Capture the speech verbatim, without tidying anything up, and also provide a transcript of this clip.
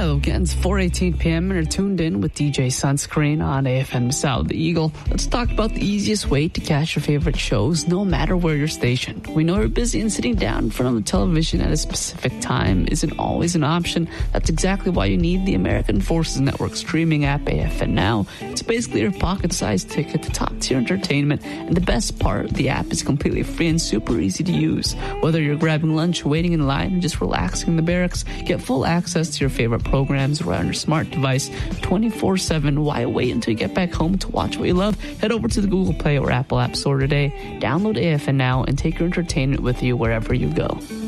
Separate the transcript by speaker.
Speaker 1: Hello again, it's four eighteen p.m. and you're tuned in with D J Sunscreen on A F M South the Eagle. Let's talk about the easiest way to catch your favorite shows no matter where you're stationed. We know you're busy and sitting down in front of the television at a specific time isn't always an option. That's exactly why you need the American Forces Network streaming app A F N Now. It's basically your pocket-sized ticket to top-tier entertainment, and the best part, the app is completely free and super easy to use. Whether you're grabbing lunch, waiting in line, or just relaxing in the barracks, get full access to your favorite programs right on your smart device twenty-four seven. Why wait until you get back home to watch what you love? Head over to the Google Play or Apple App Store today, download A F N Now, and take your entertainment with you wherever you go.